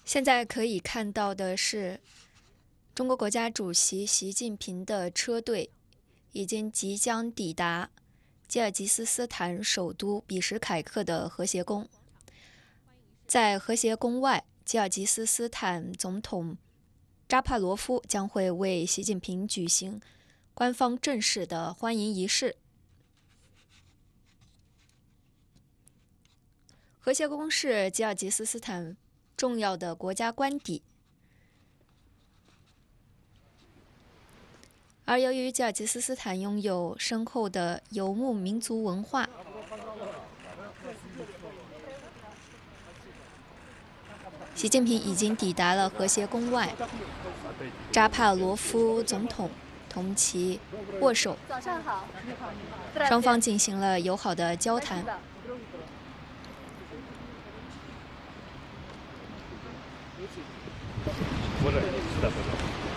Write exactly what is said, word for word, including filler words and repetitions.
现在可以看到的是，中国国家主席习近平的车队已经即将抵达吉尔吉斯斯坦首都比什凯克的和谐宫。在和谐宫外，吉尔吉斯斯坦总统扎帕罗夫将会为习近平举行官方正式的欢迎仪式。和谐宫是吉尔吉斯斯坦重要的国家官邸，而由于吉尔吉斯斯坦拥有深厚的游牧民族文化，习近平已经抵达了和谐宫外，扎帕罗夫总统同其握手， 早上好， 双方进行了友好的交谈。 不是，是的，不是。